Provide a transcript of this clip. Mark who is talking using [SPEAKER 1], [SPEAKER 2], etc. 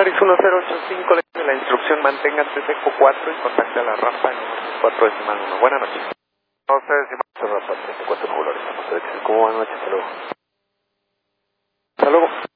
[SPEAKER 1] Polaris 1085, le de la instrucción manténgase seco 4 y contacte a la rampa en 4.1. Buenas noches.
[SPEAKER 2] No sé si más rampa 34 Polaris. ¿Cómo van noches? Hasta luego.
[SPEAKER 1] Hasta luego.